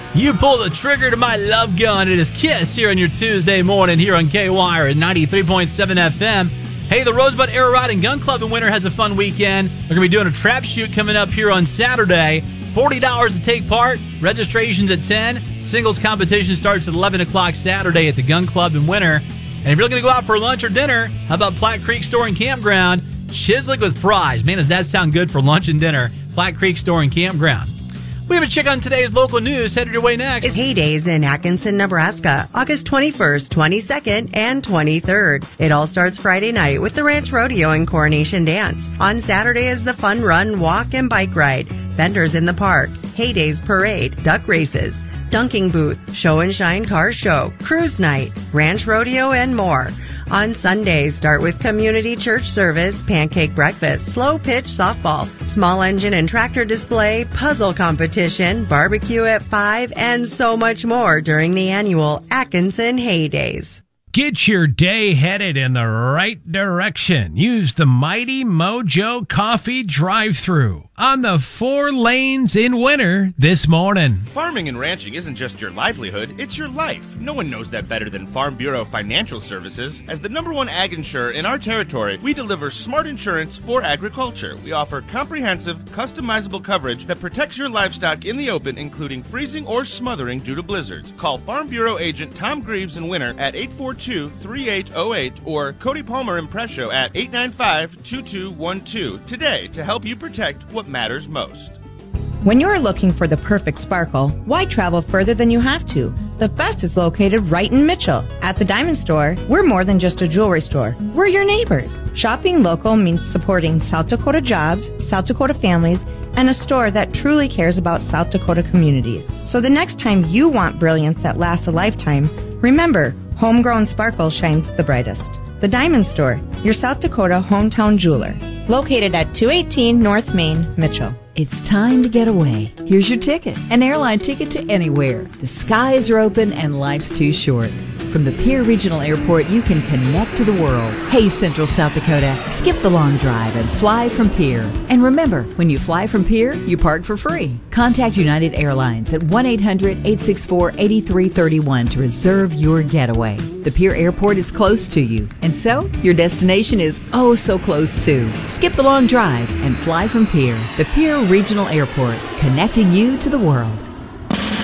You pull the trigger to my love gun. It is Kiss here on your Tuesday morning here on K-Wire at 93.7 FM. Hey, the Rosebud Air Ride and Gun Club in Winter has a fun weekend. They're going to be doing a trap shoot coming up here on Saturday. $40 to take part. Registration's at 10. Singles competition starts at 11 o'clock Saturday at the Gun Club in Winter. And if you're looking to go out for lunch or dinner, how about Platte Creek Store and Campground? Chislic with fries. Man, does that sound good for lunch and dinner. Platte Creek Store and Campground. We have a check on today's local news. Headed your way next. It's Heydays in Atkinson, Nebraska, August 21st, 22nd, and 23rd. It all starts Friday night with the Ranch Rodeo and Coronation Dance. On Saturday is the fun run, walk, and bike ride. Vendors in the park, Heydays Parade, duck races, dunking booth, show and shine car show, cruise night, ranch rodeo, and more. On Sundays, start with community church service, pancake breakfast, slow pitch softball, small engine and tractor display, puzzle competition, barbecue at 5, and so much more during the annual Atkinson Heydays. Get your day headed in the right direction. Use the mighty Mojo Coffee drive-thru on the 4 lanes in Winter this morning. Farming and ranching isn't just your livelihood, it's your life. No one knows that better than Farm Bureau Financial Services. As the #1 ag insurer in our territory, we deliver smart insurance for agriculture. We offer comprehensive, customizable coverage that protects your livestock in the open, including freezing or smothering due to blizzards. Call Farm Bureau agent Tom Greaves in Winter at 842-3808 or Cody Palmer in Presho at 895-2212 today to help you protect what matters most. When you're looking for the perfect sparkle, why travel further than you have to? The best is located right in Mitchell. At the Diamond Store, we're more than just a jewelry store. We're your neighbors. Shopping local means supporting South Dakota jobs, South Dakota families, and a store that truly cares about South Dakota communities. So the next time you want brilliance that lasts a lifetime, remember, homegrown sparkle shines the brightest. The Diamond Store, your South Dakota hometown jeweler. Located at 218 North Main, Mitchell. It's time to get away. Here's your ticket. An airline ticket to anywhere. The skies are open and life's too short. From the Pierre Regional Airport, you can connect to the world. Hey, Central South Dakota, skip the long drive and fly from Pierre. And remember, when you fly from Pierre, you park for free. Contact United Airlines at 1-800-864-8331 to reserve your getaway. The Pierre Airport is close to you, and so your destination is oh so close too. Skip the long drive and fly from Pierre. The Pierre Regional Airport, connecting you to the world.